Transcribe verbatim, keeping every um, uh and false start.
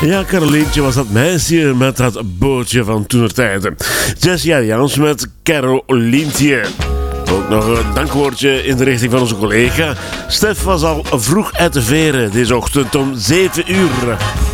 Ja, Carolientje was dat meisje met dat bootje van toenertijden. Jessie Jans met Carolientje. Ook nog een dankwoordje in de richting van onze collega. Stef was al vroeg uit de veren deze ochtend om zeven uur.